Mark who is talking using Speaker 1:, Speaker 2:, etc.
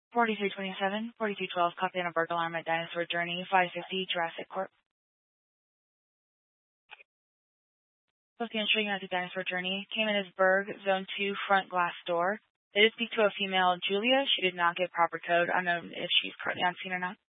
Speaker 1: 4327, 4212, copy on a burglar alarm at Dinosaur Journey, 550 Jurassic Court. Both the insured at the Dinosaur Journey came in as Berg, Zone 2, front glass door. They did speak to a female, Julia. She did not give proper code. I don't know if she's currently on scene or not.